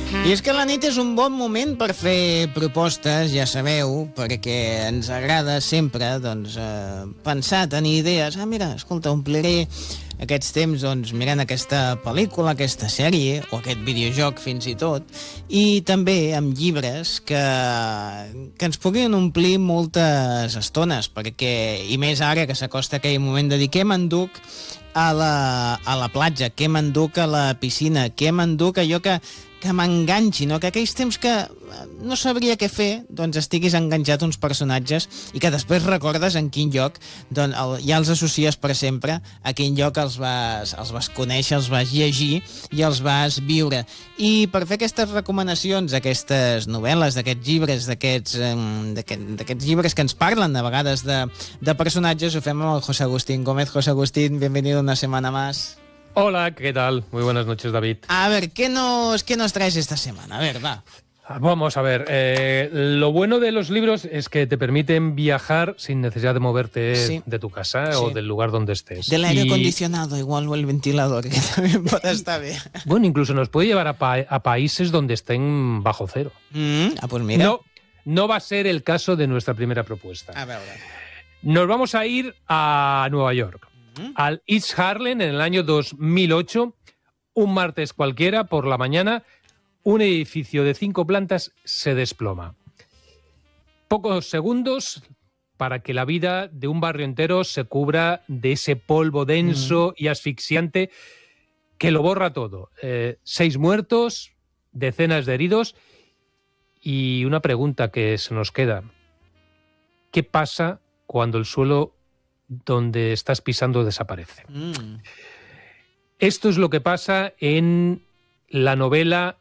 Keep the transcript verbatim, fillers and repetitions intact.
I és que la nit és un bon moment per fer propostes, ja sabeu, perquè ens agrada sempre doncs, eh, pensar, tenir idees. Ah, mira, escolta, ompliré aquests temps doncs, mirant aquesta pel·lícula, aquesta sèrie, o aquest videojoc fins i tot, i també amb llibres que, que ens puguin omplir moltes estones, perquè, i més ara que s'acosta aquell moment de dir què m'enduc a la, a la platja, què m'enduc a la piscina, què m'enduc allò que que m'enganxi, no? Que aquells temps que no sabria què fer, doncs estiguis enganxat uns personatges i que després recordes en quin lloc, doncs el, ja els associes per sempre a quin lloc els vas, els vas conèixer, els vas llegir i els vas viure. I per fer aquestes recomanacions, aquestes novel·les, d'aquests llibres, d'aquests d'aquests llibres que ens parlen a vegades de, de personatges, ho fem amb el José Agustín Gómez. José Agustín, bienvenido una semana más. Hola, ¿qué tal? Muy buenas noches, David. A ver, ¿qué nos, qué nos traes esta semana? A ver, va. Vamos a ver, eh, lo bueno de los libros es que te permiten viajar sin necesidad de moverte sí. de tu casa sí. o del lugar donde estés. Del aire y... acondicionado igual o el ventilador, que también puede estar bien. Bueno, incluso nos puede llevar a, pa a países donde estén bajo cero. Mm, ah, pues mira. No, no va a ser el caso de nuestra primera propuesta. A ver, a ver. Nos vamos a ir a Nueva York. Al East Harlem en el año dos mil ocho, un martes cualquiera por la mañana, un edificio de cinco plantas se desploma. Pocos segundos para que la vida de un barrio entero se cubra de ese polvo denso mm. y asfixiante que lo borra todo. Eh, seis muertos, decenas de heridos y una pregunta que se nos queda. ¿Qué pasa cuando el suelo donde estás pisando desaparece? Mm. Esto es lo que pasa en la novela